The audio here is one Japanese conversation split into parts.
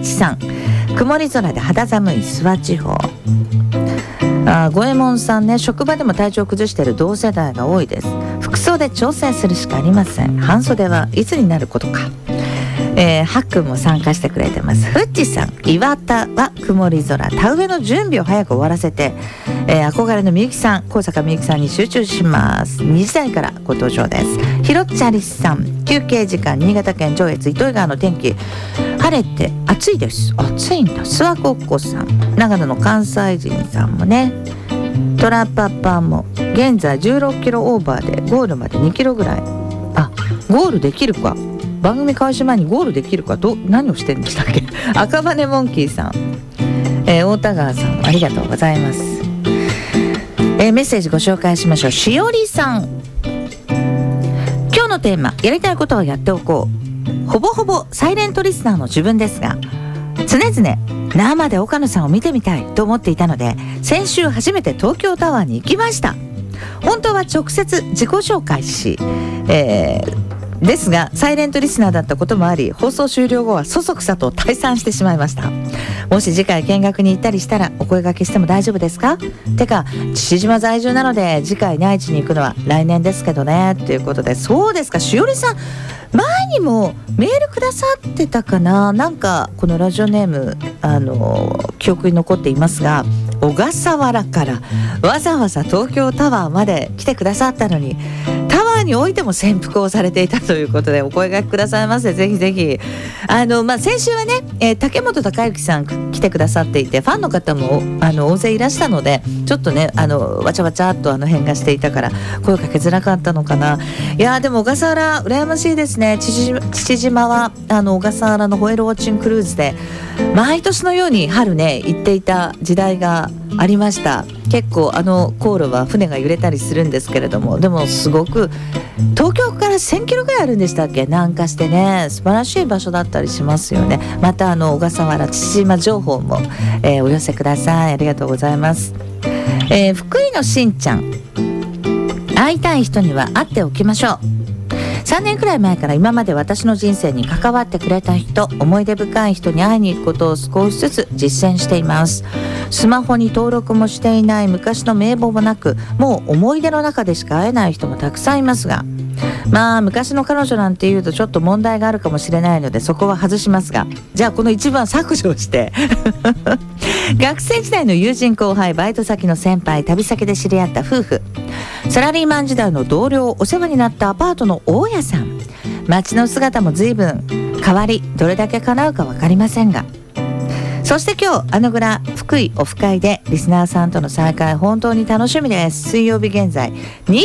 吉さん、曇り空で肌寒い諏訪地方。五右衛門さんね、職場でも体調崩している同世代が多いです。服装で調整するしかありません。半袖はいつになることか。はっくんも参加してくれてます。ふっちさん、岩田は曇り空、田植えの準備を早く終わらせて、憧れのみゆきさん、高坂みゆきさんに集中します。2時台からご登場です。ひろっちゃりさん、休憩時間、新潟県上越糸魚川の天気晴れて暑いです。暑いんだ。諏訪こっこさん、長野の関西人さんもね、トラパパも現在16キロオーバーでゴールまで2キロぐらい。ゴールできるか、番組開始前にゴールできるか、何をしてるんでしたっけ赤羽モンキーさん、大田川さん、ありがとうございます。メッセージご紹介しましょう。しおりさん、今日のテーマ、やりたいことはやっておこう。ほぼほぼサイレントリスナーの自分ですが、常々生で岡野さんを見てみたいと思っていたので、先週初めて東京タワーに行きました。本当は直接自己紹介し、ですがサイレントリスナーだったこともあり、放送終了後はそそくさと退散してしまいました。もし次回見学に行ったりしたらお声掛けしても大丈夫ですか？てか父島在住なので次回内地に行くのは来年ですけどね、ということで。そうですか。しおりさん、前にもメールくださってたかな。なんかこのラジオネーム記憶に残っていますが、小笠原からわざわざ東京タワーまで来てくださったのに、タワーにおいても潜伏をされていたということで、お声掛けくださいませ。ぜひぜひ先週はね、竹本孝之さん来てくださっていて、ファンの方も大勢いらしたので、ちょっとねわちゃわちゃっと変化していたから声かけづらかったのかな。いやでも小笠原羨ましいですね。父島は小笠原のホエールウォッチングクルーズで毎年のように春ね行っていた時代がありました。結構航路は船が揺れたりするんですけれども、でもすごく東京から1000キロぐらいあるんでしたっけ、南下してね、素晴らしい場所だったりしますよね。また小笠原父島情報も、お寄せください。ありがとうございます。福井のしんちゃん、会いたい人には会っておきましょう。3年くらい前から今まで私の人生に関わってくれた人、思い出深い人に会いに行くことを少しずつ実践しています。スマホに登録もしていない、昔の名簿もなく、もう思い出の中でしか会えない人もたくさんいますが、昔の彼女なんていうとちょっと問題があるかもしれないので、そこは外しますが、じゃあこの一番削除して学生時代の友人後輩、バイト先の先輩、旅先で知り合った夫婦、サラリーマン時代の同僚、お世話になったアパートの大家さん、街の姿も随分変わり、どれだけ叶うか分かりませんが、そして今日福井オフ会でリスナーさんとの再会、本当に楽しみです。水曜日現在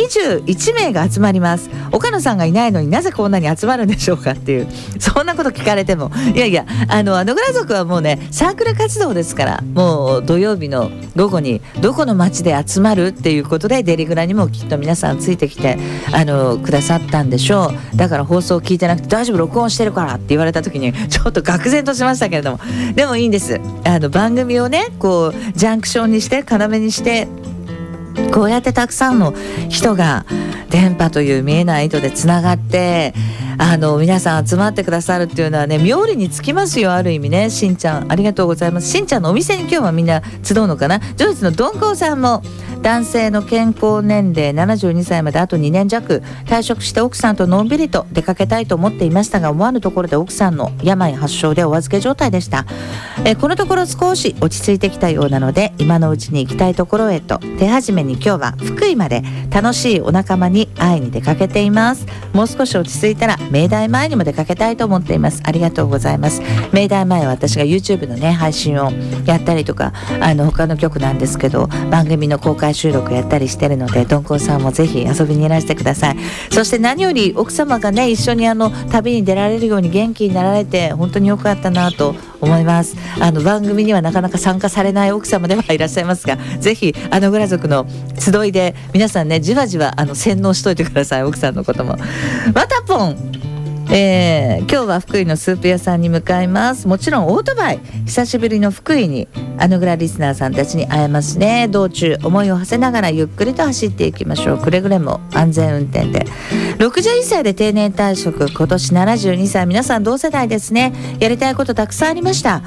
21名が集まります。岡野さんがいないのになぜこんなに集まるんでしょうかっていう、そんなこと聞かれても、いやいやアノグラ族はもうねサークル活動ですから、もう土曜日の午後にどこの町で集まるっていうことで、デリグラにもきっと皆さんついてきてくださったんでしょう。だから放送聞いてなくて大丈夫、録音してるからって言われた時にちょっと愕然としましたけれども、でもいいんです。番組をねこうジャンクションにして要にして、こうやってたくさんの人が電波という見えない糸でつながって皆さん集まってくださるっていうのはね、妙利につきますよ、ある意味ね。しんちゃんありがとうございます。しんちゃんのお店に今日はみんな集うのかな。上越のどんこうさんも、男性の健康年齢72歳まであと2年弱、退職して奥さんとのんびりと出かけたいと思っていましたが、思わぬところで奥さんの病発症でお預け状態でした。このところ少し落ち着いてきたようなので、今のうちに行きたいところへと手始めに今日は福井まで楽しいお仲間に会いに出かけています。もう少し落ち着いたら明大前にも出かけたいと思っています。ありがとうございます。明大前は私が YouTube のね配信をやったりとか、他の局なんですけど番組の公開収録やったりしてるので、どんこうさんもぜひ遊びにいらしてください。そして何より奥様がね一緒に旅に出られるように元気になられて本当に良かったなと思います。番組にはなかなか参加されない奥様ではいらっしゃいますが、ぜひグラ族の集いで皆さんねじわじわ洗脳しといてください、奥さんのことも。またぽん、今日は福井のスープ屋さんに向かいます。もちろんオートバイ、久しぶりの福井にグラリスナーさんたちに会えますね。道中思いを馳せながらゆっくりと走っていきましょう。くれぐれも安全運転で。61歳で定年退職、今年72歳。皆さん同世代ですね。やりたいことたくさんありました。